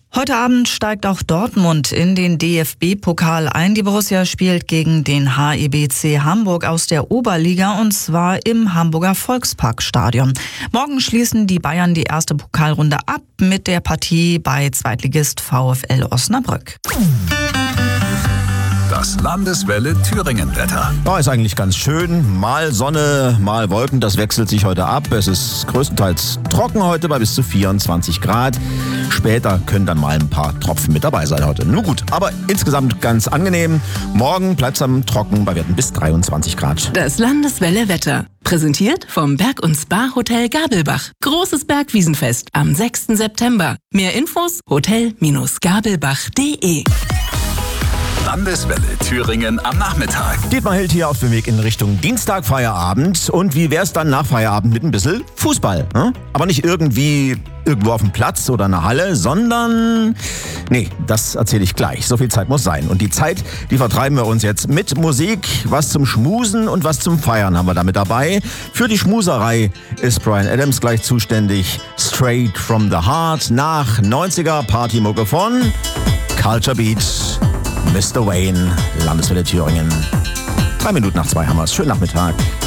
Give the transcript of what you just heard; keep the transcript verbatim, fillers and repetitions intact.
Heute Abend steigt auch Dortmund in den D F B-Pokal ein. Die Borussia spielt gegen den H I B C Hamburg aus der Oberliga und zwar im Hamburger Volksparkstadion. Morgen schließen die Bayern die erste Pokalrunde ab mit der Partie bei Zweitligist VfL Osnabrück. Das Landeswelle Thüringen-Wetter. Ja, ist eigentlich ganz schön. Mal Sonne, mal Wolken, das wechselt sich heute ab. Es ist größtenteils trocken heute bei bis zu vierundzwanzig Grad. Später können dann mal ein paar Tropfen mit dabei sein heute. Nun gut, aber insgesamt ganz angenehm. Morgen bleibt es am Trocken bei Werten bis dreiundzwanzig Grad. Das Landeswelle Wetter. Präsentiert vom Berg- und Spa-Hotel Gabelbach. Großes Bergwiesenfest am sechsten September. Mehr Infos hotel gabelbach punkt de. Landeswelle Thüringen am Nachmittag. Dietmar Hild hier auf dem Weg in Richtung Dienstag, Feierabend. Und wie wär's dann nach Feierabend mit ein bisschen Fußball? Hm? Aber nicht irgendwie irgendwo auf dem Platz oder in einer Halle, sondern... Nee, das erzähle ich gleich. So viel Zeit muss sein. Und die Zeit, die vertreiben wir uns jetzt mit Musik. Was zum Schmusen und was zum Feiern haben wir da mit dabei. Für die Schmuserei ist Bryan Adams gleich zuständig. Straight from the Heart nach neunziger Partymucke von Culture Beat. Mister Wayne, Landeswelle Thüringen. Drei Minuten nach zwei haben wir es. Schönen Nachmittag.